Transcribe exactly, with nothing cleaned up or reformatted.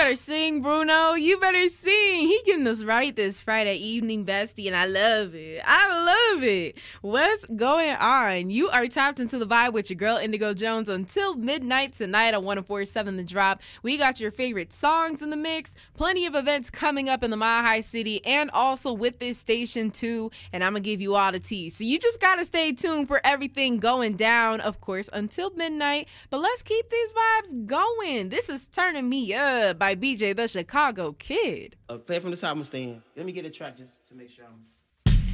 better sing, Bruno. You better sing. He getting us right this Friday evening, bestie, and I love it. I love it. What's going on? You are tapped into the vibe with your girl, Indigo Jones, until midnight tonight on one oh four point seven The Drop. We got your favorite songs in the mix, plenty of events coming up in the Mile High City, and also with this station, too, and I'm going to give you all the tea. So you just got to stay tuned for everything going down, of course, until midnight. But let's keep these vibes going. This is Turning Me Up by B J the Chicago Kid. Uh, play from the top, I'm staying. Let me get a track just to make sure I'm...